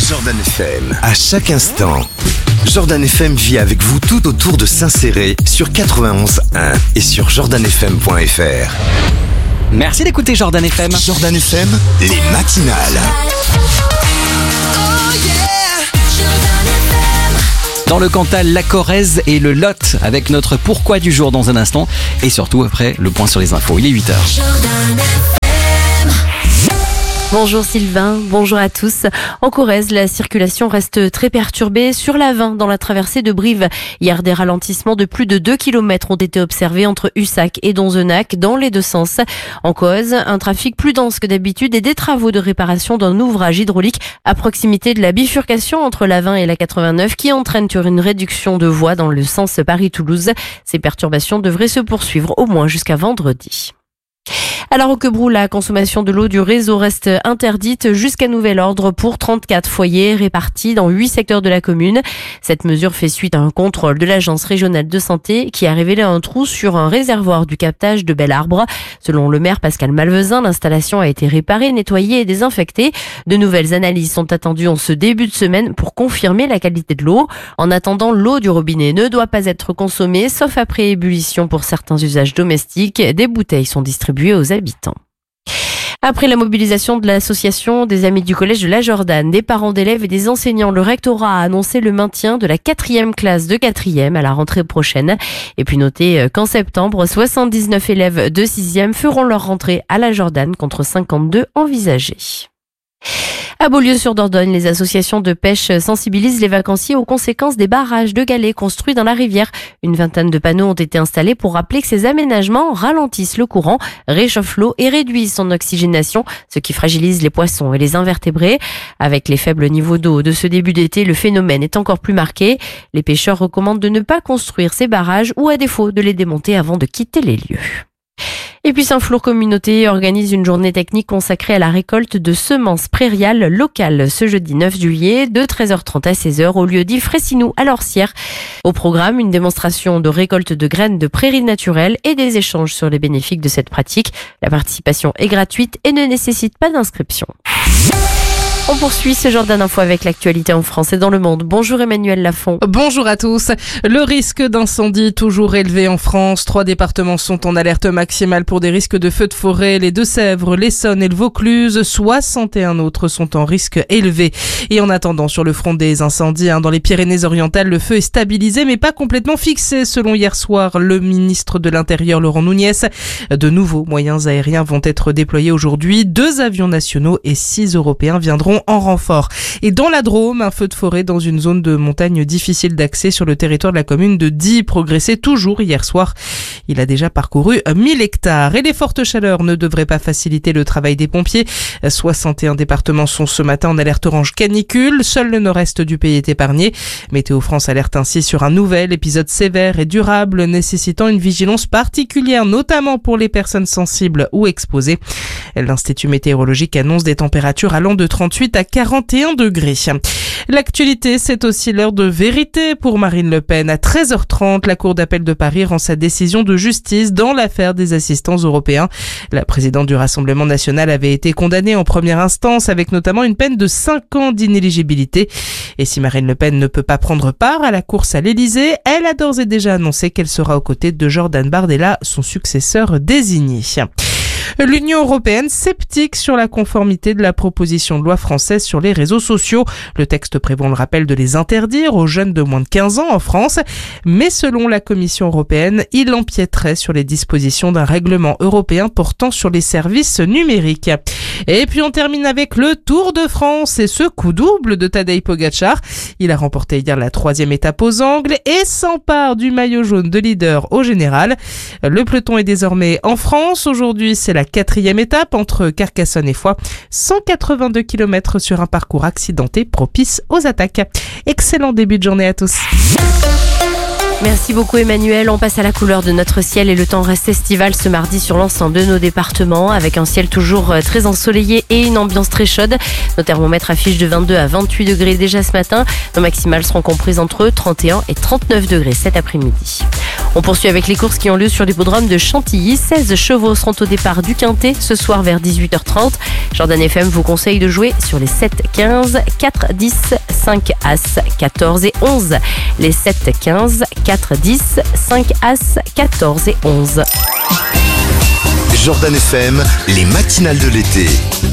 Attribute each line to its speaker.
Speaker 1: Jordan FM, à chaque instant. Jordan FM vit avec vous tout autour de Saint-Céré sur 91.1 et sur jordanfm.fr.
Speaker 2: Merci d'écouter Jordan FM.
Speaker 1: Jordan FM, les matinales.
Speaker 2: Dans le Cantal, la Corrèze et le Lot, avec notre pourquoi du jour dans un instant. Et surtout après, le point sur les infos. Il est 8h.
Speaker 3: Bonjour Sylvain, bonjour à tous. En Corrèze, la circulation reste très perturbée sur la 20 dans la traversée de Brive. Hier, des ralentissements de plus de 2 km ont été observés entre Ussac et Donzenac dans les deux sens. En cause, un trafic plus dense que d'habitude et des travaux de réparation d'un ouvrage hydraulique à proximité de la bifurcation entre la 20 et la 89 qui entraînent une réduction de voies dans le sens Paris-Toulouse. Ces perturbations devraient se poursuivre au moins jusqu'à vendredi. Alors au Quebrou, la consommation de l'eau du réseau reste interdite jusqu'à nouvel ordre pour 34 foyers répartis dans 8 secteurs de la commune. Cette mesure fait suite à un contrôle de l'Agence régionale de santé qui a révélé un trou sur un réservoir du captage de Bel-Arbre. Selon le maire Pascal Malvezin, l'installation a été réparée, nettoyée et désinfectée. De nouvelles analyses sont attendues en ce début de semaine pour confirmer la qualité de l'eau. En attendant, l'eau du robinet ne doit pas être consommée, sauf après ébullition pour certains usages domestiques. Des bouteilles sont distribuées aux habitants. Après la mobilisation de l'association des Amis du Collège de la Jordan, des parents d'élèves et des enseignants, le rectorat a annoncé le maintien de la 4e classe de 4e à la rentrée prochaine. Et puis notez qu'en septembre, 79 élèves de 6e feront leur rentrée à la Jordan contre 52 envisagés. À Beaulieu-sur-Dordogne, les associations de pêche sensibilisent les vacanciers aux conséquences des barrages de galets construits dans la rivière. Une vingtaine de panneaux ont été installés pour rappeler que ces aménagements ralentissent le courant, réchauffent l'eau et réduisent son oxygénation, ce qui fragilise les poissons et les invertébrés. Avec les faibles niveaux d'eau de ce début d'été, le phénomène est encore plus marqué. Les pêcheurs recommandent de ne pas construire ces barrages ou à défaut de les démonter avant de quitter les lieux. Et puis Saint-Flour Communauté organise une journée technique consacrée à la récolte de semences prairiales locales ce jeudi 9 juillet de 13h30 à 16h au lieu dit Fressinou à l'Orcière. Au programme, une démonstration de récolte de graines de prairies naturelles et des échanges sur les bénéfices de cette pratique. La participation est gratuite et ne nécessite pas d'inscription. On poursuit ce Jordan Info avec l'actualité en France et dans le monde. Bonjour Emmanuel Lafont.
Speaker 4: Bonjour à tous. Le risque d'incendie toujours élevé en France. 3 départements sont en alerte maximale pour des risques de feux de forêt. Les Deux-Sèvres, l'Essonne et le Vaucluse. 61 autres sont en risque élevé. Et en attendant, sur le front des incendies, dans les Pyrénées-Orientales, le feu est stabilisé mais pas complètement fixé. Selon hier soir, le ministre de l'Intérieur, Laurent Nunez. De nouveaux moyens aériens vont être déployés aujourd'hui. 2 avions nationaux et 6 européens viendront en renfort. Et dans la Drôme, un feu de forêt dans une zone de montagne difficile d'accès sur le territoire de la commune de Die progressait toujours hier soir. Il a déjà parcouru 1000 hectares. Et les fortes chaleurs ne devraient pas faciliter le travail des pompiers. 61 départements sont ce matin en alerte orange canicule. Seul le nord-est du pays est épargné. Météo France alerte ainsi sur un nouvel épisode sévère et durable nécessitant une vigilance particulière, notamment pour les personnes sensibles ou exposées. L'Institut météorologique annonce des températures allant de 38 à 41 degrés. L'actualité, c'est aussi l'heure de vérité pour Marine Le Pen. À 13h30, la Cour d'appel de Paris rend sa décision de justice dans l'affaire des assistants européens. La présidente du Rassemblement national avait été condamnée en première instance avec notamment une peine de 5 ans d'inéligibilité. Et si Marine Le Pen ne peut pas prendre part à la course à l'Élysée, elle a d'ores et déjà annoncé qu'elle sera aux côtés de Jordan Bardella, son successeur désigné. L'Union européenne sceptique sur la conformité de la proposition de loi française sur les réseaux sociaux. Le texte prévoit, on le rappelle, de les interdire aux jeunes de moins de 15 ans en France. Mais selon la Commission européenne, il empiéterait sur les dispositions d'un règlement européen portant sur les services numériques. Et puis on termine avec le Tour de France et ce coup double de Tadej Pogačar. Il a remporté hier la 3e étape aux Angles et s'empare du maillot jaune de leader au général. Le peloton est désormais en France. Aujourd'hui, c'est la 4e étape entre Carcassonne et Foix. 182 km sur un parcours accidenté propice aux attaques. Excellent début de journée à tous.
Speaker 3: Merci beaucoup Emmanuel. On passe à la couleur de notre ciel et le temps reste estival ce mardi sur l'ensemble de nos départements avec un ciel toujours très ensoleillé et une ambiance très chaude. Nos thermomètres affichent de 22 à 28 degrés déjà ce matin. Nos maximales seront comprises entre 31 et 39 degrés cet après-midi. On poursuit avec les courses qui ont lieu sur l'hippodrome de Chantilly. 16 chevaux seront au départ du Quintet ce soir vers 18h30. Jordan FM vous conseille de jouer sur les 7, 15, 4, 10, 5 As, 14 et 11. Les 7, 15, 4, 10, 5 As, 14 et 11.
Speaker 1: Jordan FM, les matinales de l'été.